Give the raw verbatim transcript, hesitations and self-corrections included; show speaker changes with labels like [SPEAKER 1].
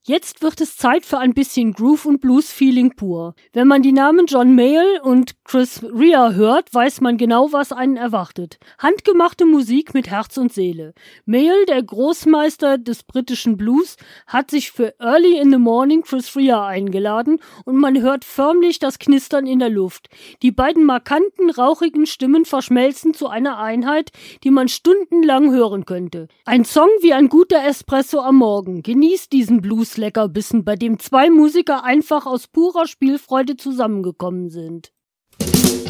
[SPEAKER 1] Jetzt wird es Zeit für ein bisschen Groove und Blues-Feeling pur. Wenn man die Namen John Mayall und Chris Rea hört, weiß man genau, was einen erwartet. Handgemachte Musik mit Herz und Seele. Mayall, der Großmeister des britischen Blues, hat sich für Early in the Morning Chris Rea eingeladen und man hört förmlich das Knistern in der Luft. Die beiden markanten, rauchigen Stimmen verschmelzen zu einer Einheit, die man stundenlang hören könnte. Ein Song wie ein guter Espresso am Morgen. Genießt diesen Blues Leckerbissen, bei dem zwei Musiker einfach aus purer Spielfreude zusammengekommen sind.